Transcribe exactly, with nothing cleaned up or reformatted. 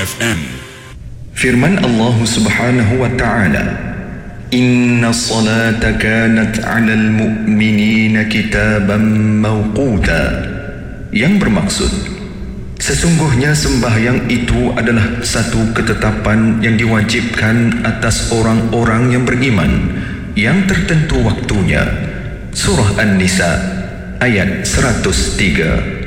F M. Firman Allah Subhanahu wa taala, Inna salata kanat 'alal mu'minina kitaban mawquta, yang bermaksud sesungguhnya sembahyang itu adalah satu ketetapan yang diwajibkan atas orang-orang yang beriman yang tertentu waktunya. Surah An-Nisa ayat seratus tiga.